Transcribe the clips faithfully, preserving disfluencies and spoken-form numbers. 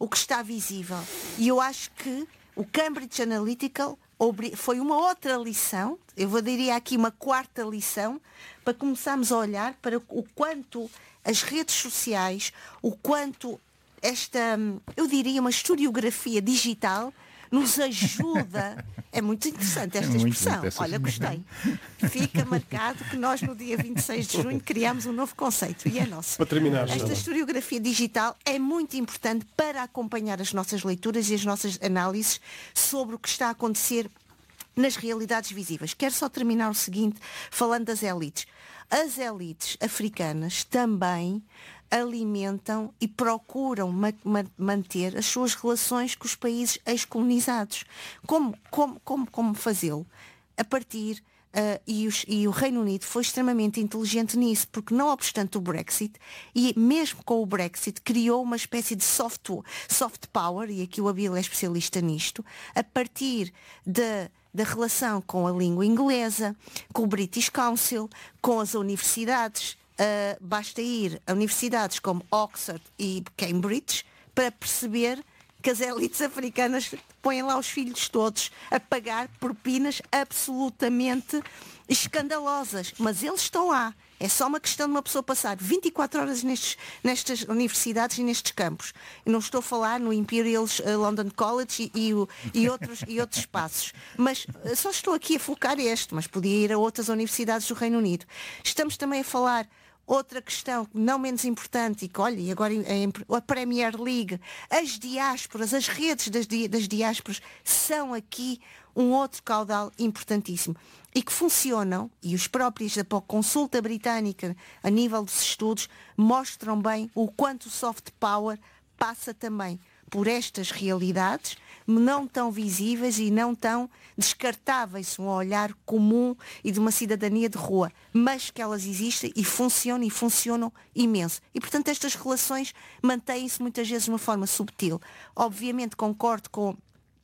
o que está visível. E eu acho que o Cambridge Analytica foi uma outra lição, eu vou diria aqui uma quarta lição, para começarmos a olhar para o quanto as redes sociais, o quanto esta, eu diria, uma historiografia digital nos ajuda. É muito interessante esta é expressão. Olha, gostei. Fica marcado que nós no dia vinte e seis de junho criamos um novo conceito e é nosso. Para terminar, esta não. historiografia digital é muito importante para acompanhar as nossas leituras e as nossas análises sobre o que está a acontecer nas realidades visíveis. Quero só terminar o seguinte, falando das elites. As elites africanas também alimentam e procuram ma- ma- manter as suas relações com os países ex-colonizados. Como, como, como, como fazê-lo? A partir... Uh, e, os, e o Reino Unido foi extremamente inteligente nisso, porque não obstante o Brexit, e mesmo com o Brexit, criou uma espécie de soft, soft power, e aqui o Abílio é especialista nisto, a partir de, da relação com a língua inglesa, com o British Council, com as universidades. Uh, basta ir a universidades como Oxford e Cambridge para perceber que as elites africanas põem lá os filhos todos a pagar propinas absolutamente escandalosas. Mas eles estão lá. É só uma questão de uma pessoa passar vinte e quatro horas nestes, nestas universidades e nestes campos. Eu não estou a falar no Imperial London College e, e, e, outros, e outros espaços. Mas só estou aqui a focar este, mas podia ir a outras universidades do Reino Unido. Estamos também a falar... Outra questão não menos importante, e que, olha, e agora a Premier League, as diásporas, as redes das, di- das diásporas são aqui um outro caudal importantíssimo. E que funcionam, e os próprios da consulta britânica a nível dos estudos mostram bem o quanto o soft power passa também por estas realidades não tão visíveis e não tão descartáveis, um olhar comum e de uma cidadania de rua, mas que elas existem e funcionam e funcionam imenso. E, portanto, estas relações mantêm-se muitas vezes de uma forma subtil. Obviamente concordo com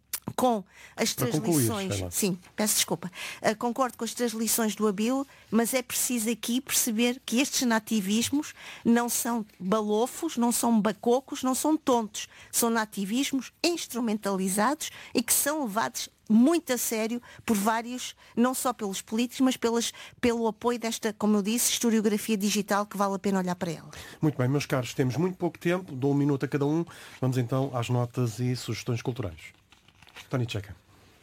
com as três lições, sim, peço desculpa, uh, concordo com as três lições do Abílio, mas é preciso aqui perceber que estes nativismos não são balofos, não são bacocos, não são tontos, são nativismos instrumentalizados e que são levados muito a sério por vários, não só pelos políticos, mas pelas, pelo apoio desta, como eu disse, historiografia digital que vale a pena olhar para ela. Muito bem, meus caros, temos muito pouco tempo, dou um minuto a cada um, vamos então às notas e sugestões culturais. Tony Checa.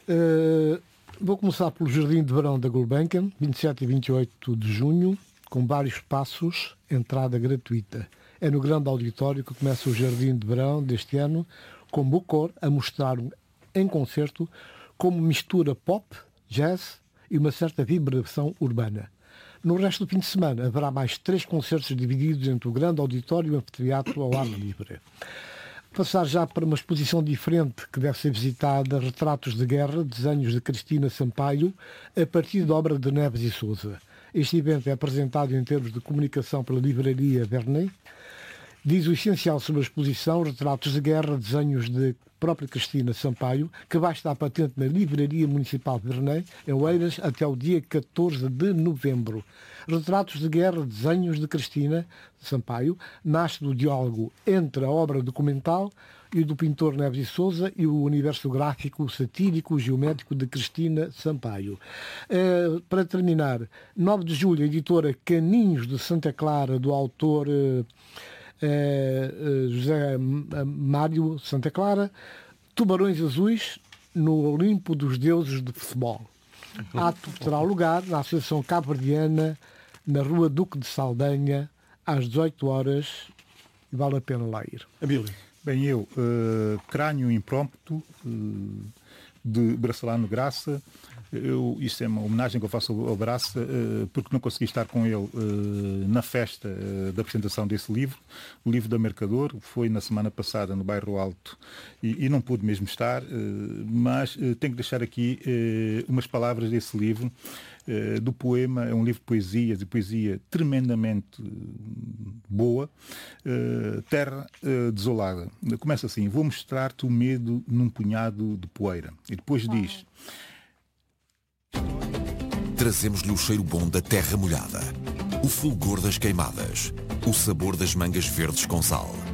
Uh, vou começar pelo Jardim de Verão da Gulbenkian, vinte e sete e vinte e oito de junho, com vários passos, entrada gratuita. É no grande auditório que começa o Jardim de Verão deste ano, com Bucor a mostrar em concerto como mistura pop, jazz e uma certa vibração urbana. No resto do fim de semana haverá mais três concertos divididos entre o grande auditório e o anfiteatro ao ar livre. Passar já para uma exposição diferente que deve ser visitada, Retratos de Guerra, desenhos de Cristina Sampaio, a partir da obra de Neves e Sousa. Este evento é apresentado em termos de comunicação pela livraria Vernet. Diz o essencial sobre a exposição, Retratos de Guerra, desenhos de própria Cristina Sampaio, que vai estar patente na Livraria Municipal de Vernet, em Oeiras, até o dia catorze de novembro. Retratos de Guerra, desenhos de Cristina Sampaio, nasce do diálogo entre a obra documental e do pintor Neves e Sousa e o universo gráfico, satírico, geométrico de Cristina Sampaio. Uh, para terminar, nove de julho, a editora Caninhos de Santa Clara, do autor... Uh, Uh, uh, José Mário Santa Clara, Tubarões Azuis no Olimpo dos Deuses de Futebol. Ato terá lugar na Associação Cabo-Verdiana, na Rua Duque de Saldanha, às dezoito horas, e vale a pena lá ir. Abílio. Bem, eu, uh, Crânio Impromptu, uh, de Bracelano Graça. Eu, isto é uma homenagem que eu faço ao Braça, uh, porque não consegui estar com ele uh, na festa uh, da apresentação desse livro, o livro da Mercador. Foi na semana passada no Bairro Alto e, e não pude mesmo estar, uh, mas uh, tenho que deixar aqui uh, umas palavras desse livro, uh, do poema. É um livro de poesias e poesia tremendamente boa, uh, Terra uh, Desolada. Começa assim: vou mostrar-te o medo num punhado de poeira. E depois diz: trazemos-lhe o cheiro bom da terra molhada, o fulgor das queimadas, o sabor das mangas verdes com sal.